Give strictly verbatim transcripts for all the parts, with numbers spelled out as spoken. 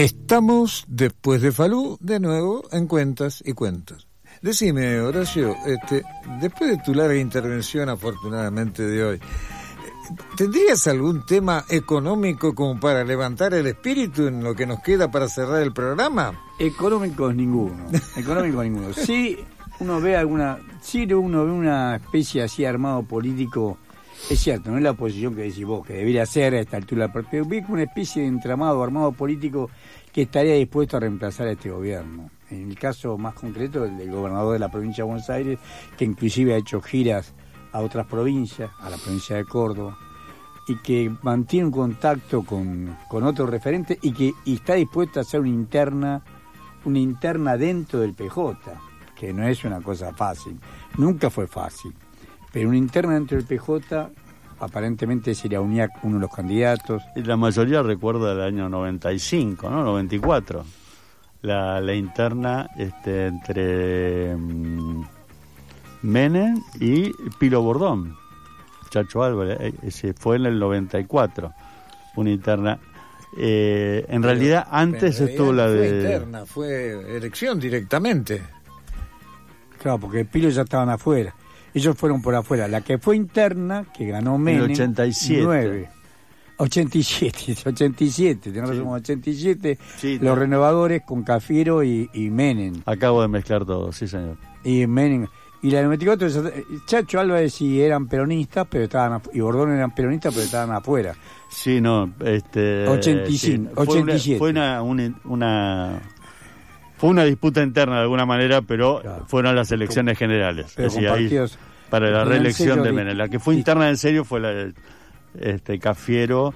Estamos, después de Falú, de nuevo en Cuentas y Cuentos. Decime, Horacio, este, después de tu larga intervención, afortunadamente, de hoy, ¿tendrías algún tema económico como para levantar el espíritu en lo que nos queda para cerrar el programa? Económicos ninguno, económicos ninguno. Sí, uno ve alguna, sí uno ve una especie así armado político, es cierto, no es la oposición que decís vos, que debería ser a esta altura del partido, ve una especie de entramado armado político que estaría dispuesto a reemplazar a este gobierno. En el caso más concreto, el del gobernador de la provincia de Buenos Aires, que inclusive ha hecho giras a otras provincias, a la provincia de Córdoba, y que mantiene un contacto con, con otros referentes y que y está dispuesto a hacer una interna, una interna dentro del P J, que no es una cosa fácil, nunca fue fácil, pero una interna dentro del P J, aparentemente sería uno de los candidatos. Y la mayoría recuerda el año noventa y cinco, ¿no? noventa y cuatro. La, la interna este, entre um, Menem y Pilo Bordón, Chacho Álvarez, ese fue en el noventa y cuatro, una interna. Eh, en pero, realidad antes en realidad estuvo la fue de... interna, fue elección directamente. Claro, porque Pilo ya estaban afuera. Ellos fueron por afuera. La que fue interna, que ganó Menem... En el ochenta y siete. nueve. ochenta y siete, ochenta y siete, tenemos sí. ochenta y siete, sí, los no. renovadores con Cafiero y, y Menem. Acabo de mezclar todo, sí señor. Y Menem. Y la noventa y cuatro, Chacho Álvarez sí eran peronistas, pero estaban, y Bordón eran peronistas, pero estaban afuera. Sí, no, este... ochenta y cinco, sí, ochenta y siete. Fue una... Fue una, una Fue una disputa interna de alguna manera, pero claro, fueron las elecciones con, generales. Pero es decir, ahí, para la reelección de Menem. La que fue interna en serio fue la de este, Cafiero.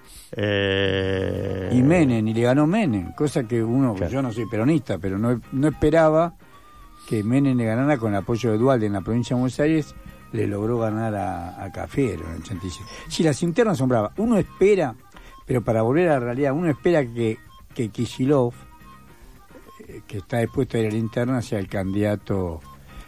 Eh... Y Menem, y le ganó Menem. Cosa que uno, claro. Yo no soy peronista, pero no, no esperaba que Menem le ganara con el apoyo de Duhalde en la provincia de Buenos Aires. Le logró ganar a, a Cafiero en el ochenta y siete. Sí, las internas son bravas. Uno espera, pero para volver a la realidad, uno espera que, que Kicillof, que está dispuesto a ir a la interna, sea el candidato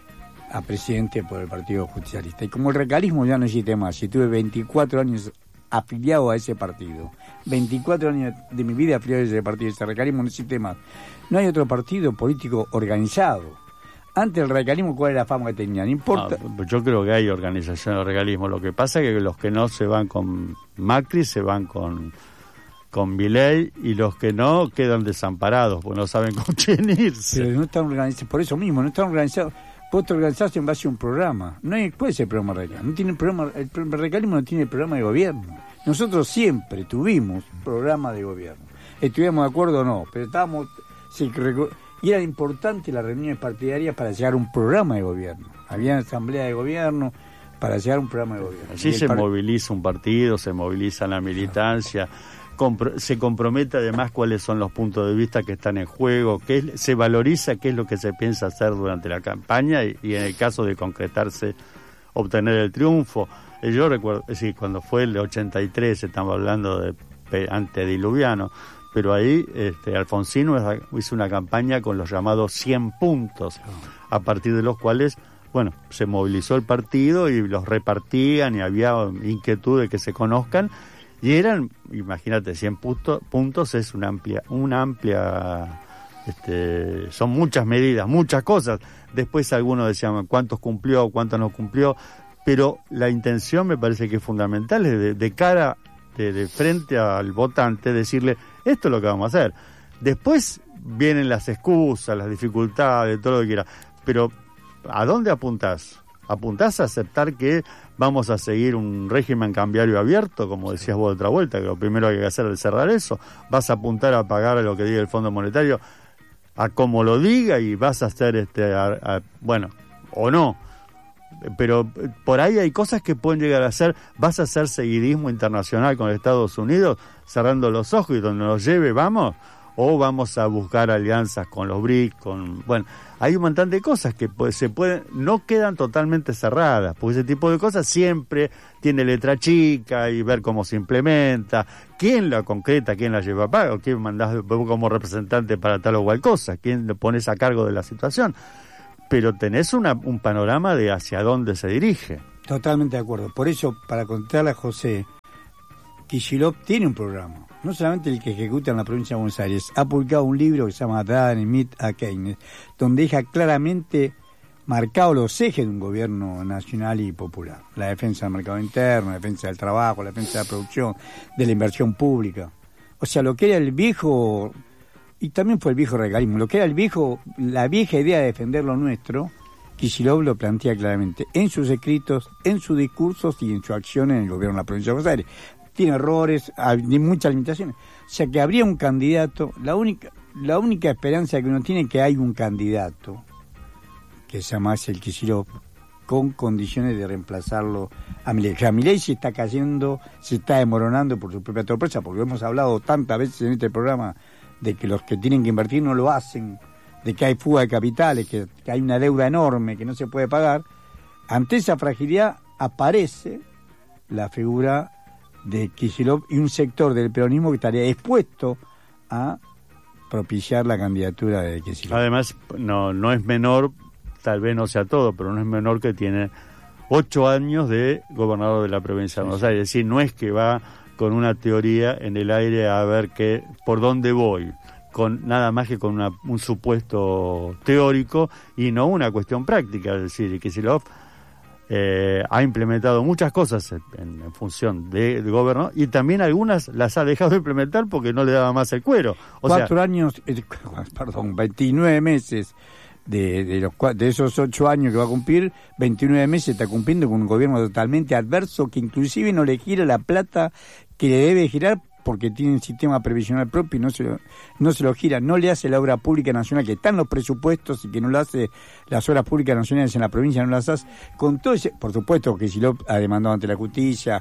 a presidente por el Partido Justicialista. Y como el recalismo ya no existe más, y tuve veinticuatro años afiliado a ese partido, veinticuatro años de mi vida afiliado a ese partido, ese recalismo no existe más. No hay otro partido político organizado. Antes el radicalismo, ¿cuál era la fama que tenía? No importa. No, yo creo que hay organización del radicalismo. Lo que pasa es que los que no se van con Macri se van con... con Milei, y los que no quedan desamparados, porque no saben con quién irse. Pero no están organizados, por eso mismo, no están organizados. Vos te organizás en base a un programa. No hay, ¿cuál es el programa radical? No tiene programa, el, el radicalismo no tiene programa de gobierno. Nosotros siempre tuvimos programa de gobierno. Estuvimos de acuerdo o no, pero estábamos... Sí, y era importante las reuniones partidarias para llegar a un programa de gobierno. Había asamblea de gobierno para llegar a un programa de gobierno. Allí se par... moviliza un partido, se moviliza la militancia... Compro- se compromete además cuáles son los puntos de vista que están en juego, qué es, se valoriza qué es lo que se piensa hacer durante la campaña y, y en el caso de concretarse, obtener el triunfo. Eh, yo recuerdo, sí, cuando fue el ochenta y tres, estamos hablando de pe- antediluviano, pero ahí este, Alfonsino hizo una campaña con los llamados cien puntos, a partir de los cuales, bueno, se movilizó el partido y los repartían y había inquietud de que se conozcan. Y eran, imagínate, cien puntos, puntos es una amplia, una amplia, este, son muchas medidas, muchas cosas. Después algunos decían cuántos cumplió, cuántos no cumplió, pero la intención me parece que es fundamental, es de, de cara, de, de frente al votante, decirle, esto es lo que vamos a hacer. Después vienen las excusas, las dificultades, todo lo que quiera, pero ¿a dónde apuntás? ¿Apuntás a aceptar que vamos a seguir un régimen cambiario abierto, como decías vos de otra vuelta, que lo primero que hay que hacer es cerrar eso? ¿Vas a apuntar a pagar lo que diga el Fondo Monetario a como lo diga y vas a hacer, este a, a, bueno, o no? Pero por ahí hay cosas que pueden llegar a ser, vas a hacer seguidismo internacional con Estados Unidos, cerrando los ojos y donde nos lleve, vamos, o vamos a buscar alianzas con los B R I C, con, bueno, hay un montón de cosas que pues, se pueden, no quedan totalmente cerradas, porque ese tipo de cosas siempre tiene letra chica y ver cómo se implementa, quién la concreta, quién la lleva a pago, quién mandás como representante para tal o cual cosa, quién lo pones a cargo de la situación, pero tenés una, un panorama de hacia dónde se dirige. Totalmente de acuerdo, por eso, para contarle a José, Kicillof tiene un programa. no solamente el que ejecuta en la provincia de Buenos Aires, ha publicado un libro que se llama Dan and Meet a Keynes, donde deja claramente marcados los ejes de un gobierno nacional y popular. La defensa del mercado interno, la defensa del trabajo, la defensa de la producción, de la inversión pública. O sea, lo que era el viejo, y también fue el viejo regalismo, lo que era el viejo, la vieja idea de defender lo nuestro, Kicillof lo plantea claramente en sus escritos, en sus discursos y en su acción en el gobierno de la provincia de Buenos Aires. Tiene errores, hay muchas limitaciones. O sea que habría un candidato, la única, la única esperanza que uno tiene es que hay un candidato, que se llama el Kicillof, con condiciones de reemplazarlo a Milei. Que a Milei se está cayendo, se está desmoronando por su propia torpeza, porque hemos hablado tantas veces en este programa de que los que tienen que invertir no lo hacen, de que hay fuga de capitales, que, que hay una deuda enorme que no se puede pagar. Ante esa fragilidad aparece la figura de Kicillof y un sector del peronismo que estaría expuesto a propiciar la candidatura de Kicillof. Además, no, no es menor, tal vez no sea todo, pero no es menor que tiene ocho años de gobernador de la provincia de Buenos Aires. Es decir, no es que va con una teoría en el aire a ver qué, por dónde voy, con nada más que con una, un supuesto teórico y no una cuestión práctica. Es decir, Kicillof eh, ha implementado muchas cosas en, en función del de gobierno y también algunas las ha dejado de implementar porque no le daba más el cuero. O Cuatro sea, años, eh, perdón, veintinueve meses de, de, los, de esos ocho años que va a cumplir, veintinueve meses está cumpliendo con un gobierno totalmente adverso que inclusive no le gira la plata que le debe girar porque tiene un sistema previsional propio y no se lo, no se lo gira, no le hace la obra pública nacional que está en los presupuestos y que no lo hace las obras públicas nacionales en la provincia, no las hace, con todo ese, por supuesto que si lo ha demandado ante la justicia,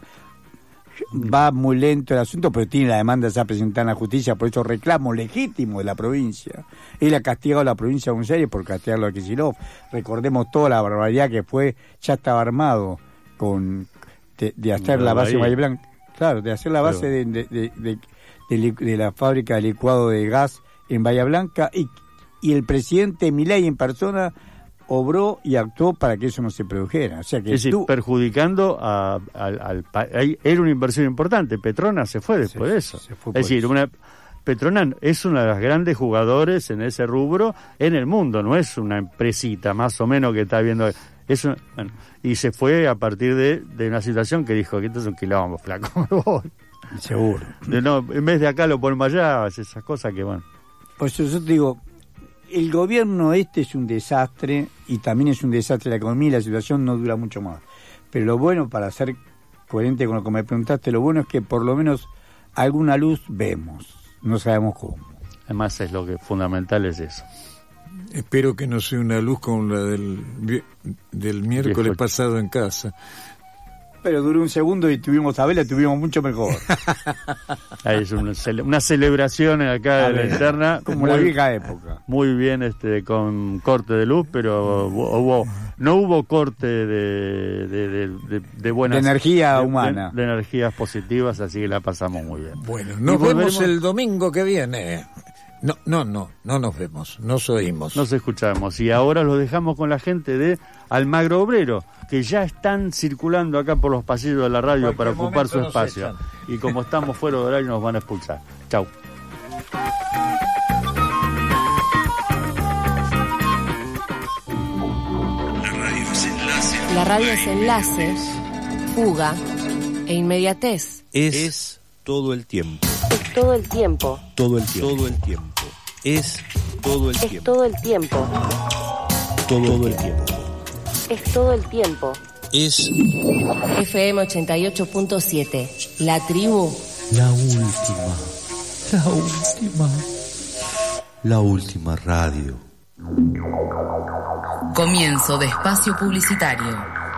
va muy lento el asunto, pero tiene la demanda ya presentada en la justicia por esos reclamos legítimos de la provincia. Él ha castigado a la provincia de Buenos Aires por castigarlo a Kicillof. Recordemos toda la barbaridad que fue, ya estaba armado con de, de hacer no, la base de Bahía Blanca. Claro, de hacer la base de, de, de, de, de, de la fábrica de licuado de gas en Bahía Blanca y, y el presidente Milei en persona obró y actuó para que eso no se produjera. O sea que es decir, tú... perjudicando a, a, al país. Era una inversión importante. Petronas se fue después se, de eso. Es decir, eso. una Petronas es una de las grandes jugadores en ese rubro en el mundo. No es una empresita más o menos que está viendo... Es una, bueno, y se fue a partir de, de una situación que dijo que esto es un quilombo, flaco. Seguro. De, no, en vez de acá lo ponemos allá, esas cosas que van. Pues yo te digo, el gobierno este es un desastre y también es un desastre la economía y la situación no dura mucho más. Pero lo bueno, para ser coherente con lo que me preguntaste, lo bueno es que por lo menos alguna luz vemos, no sabemos cómo. Además es lo que fundamental es eso. Espero que no sea una luz como la del, del miércoles pasado en casa. Pero duró un segundo y tuvimos a vela, tuvimos mucho mejor. Ahí es una, una celebración acá en la interna. Como muy, la vieja época. Muy bien, este con corte de luz, pero hubo, no hubo corte de, de, de, de, de buenas... De energía de, humana. De, de energías positivas, así que la pasamos muy bien. Bueno, nos vemos volvemos... el domingo que viene. No, no, no, no nos vemos, nos oímos. Nos escuchamos. Y ahora los dejamos con la gente de Almagro Obrero, que ya están circulando acá por los pasillos de la radio para ocupar su espacio. Y como estamos fuera de horario nos van a expulsar. Chau. La radio es enlace. La radio es enlace, fuga e inmediatez. Es, es todo el tiempo. Es todo el tiempo. Todo el tiempo. Todo el tiempo. Es todo el es tiempo. todo el tiempo. Todo el tiempo. Es todo el tiempo. Es F M ochenta y ocho punto siete. La tribu. La última. La última. La última radio. Comienzo de espacio publicitario.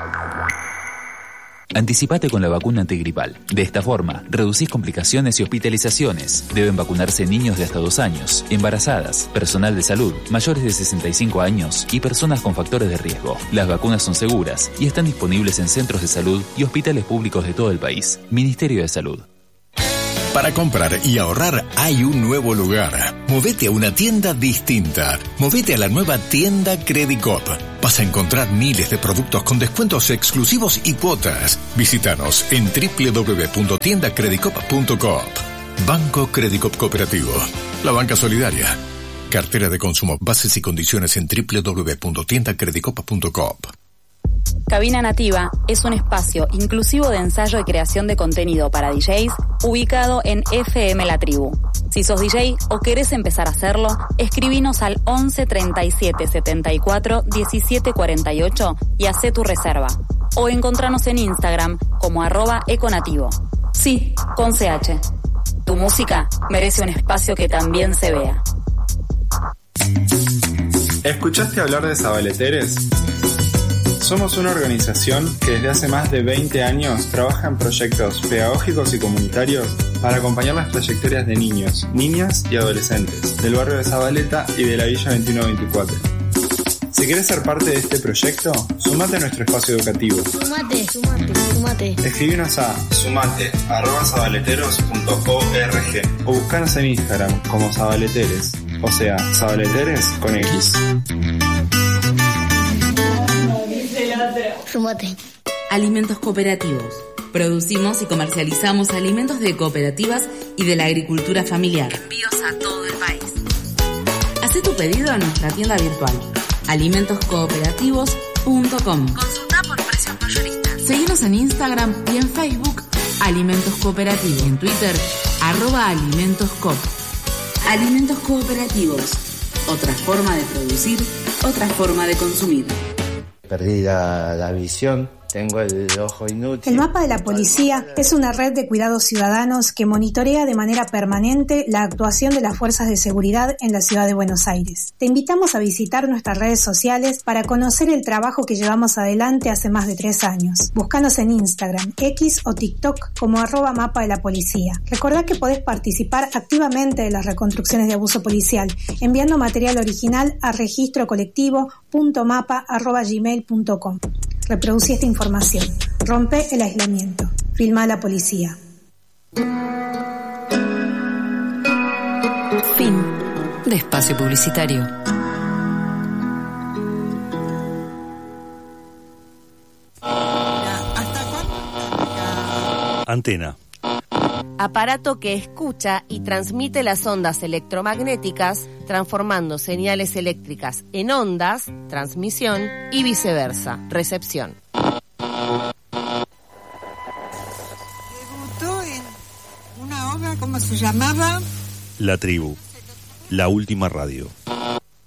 Anticipate con la vacuna antigripal. De esta forma, reducís complicaciones y hospitalizaciones. Deben vacunarse niños de hasta dos años, embarazadas, personal de salud, mayores de sesenta y cinco años y personas con factores de riesgo. Las vacunas son seguras y están disponibles en centros de salud y hospitales públicos de todo el país. Ministerio de Salud. Para comprar y ahorrar hay un nuevo lugar. Movete a una tienda distinta. Movete a la nueva tienda Credicop. Vas a encontrar miles de productos con descuentos exclusivos y cuotas. Visítanos en doble u doble u doble u punto tienda credicop punto com. Banco Credicop Cooperativo, la banca solidaria. Cartera de consumo. Bases y condiciones en doble u doble u doble u punto tienda credicop punto coop. Cabina Nativa es un espacio inclusivo de ensayo y creación de contenido para D Js ubicado en F M La Tribu. Si sos D J o querés empezar a hacerlo, escribinos al once treinta y siete setenta y cuatro diecisiete cuarenta y ocho y hacé tu reserva. O encontranos en Instagram como arroba econativo. Sí, con C H. Tu música merece un espacio que también se vea. ¿Escuchaste hablar de Zabaleteres? Somos una organización que desde hace más de veinte años trabaja en proyectos pedagógicos y comunitarios para acompañar las trayectorias de niños, niñas y adolescentes del barrio de Zabaleta y de la Villa veintiuno veinticuatro. Si quieres ser parte de este proyecto, sumate a nuestro espacio educativo. Sumate, sumate, sumate. Escribinos a sumate arroba zabaleteros punto org o buscanos en Instagram como Zabaleteres, o sea, Zabaleteres con X. Sumate. Alimentos cooperativos. Producimos y comercializamos alimentos de cooperativas y de la agricultura familiar. Envíos a todo el país. Haz tu pedido en nuestra tienda virtual alimentos cooperativos punto com. Consulta por precios mayoristas. Seguinos en Instagram y en Facebook Alimentos Cooperativos. Y en Twitter arroba Alimentos Coop. Alimentos cooperativos. Otra forma de producir, otra forma de consumir. Perdí la, la visión, tengo el ojo inútil. El Mapa de la Policía es una red de cuidados ciudadanos que monitorea de manera permanente la actuación de las fuerzas de seguridad en la ciudad de Buenos Aires. Te invitamos a visitar nuestras redes sociales para conocer el trabajo que llevamos adelante hace más de tres años. Búscanos en Instagram, X o TikTok como arroba Mapa de la Policía. Recordá que podés participar activamente de las reconstrucciones de abuso policial enviando material original a registro colectivo punto mapa arroba gmail punto com. Reproducí esta información. Rompe el aislamiento. Filma a la policía. Fin de espacio publicitario. Antena. Aparato que escucha y transmite las ondas electromagnéticas, transformando señales eléctricas en ondas, transmisión, y viceversa, recepción. Debutó en una obra, ¿cómo se llamaba? La Tribu, la última radio.